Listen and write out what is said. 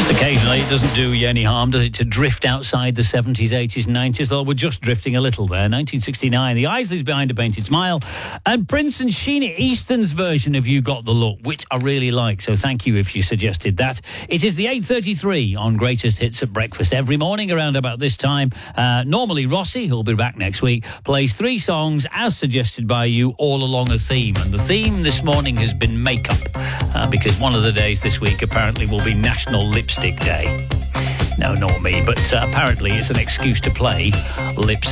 Just occasionally, it doesn't do you any harm, does it, to drift outside the 70s, 80s, 90s? Well, we're just drifting a little there. 1969, the Isleys Behind a Painted Smile, and Prince and Sheena Easton's version of You Got the Look, which I really like, so thank you if you suggested that. It is the 8:33 on Greatest Hits at Breakfast every morning around about this time. Normally, Rossi, who'll be back next week, plays 3 songs as suggested by you, all along a theme. And the theme this morning has been makeup, because one of the days this week apparently will be National Lipstick Day. No, not me, but apparently it's an excuse to play lipstick.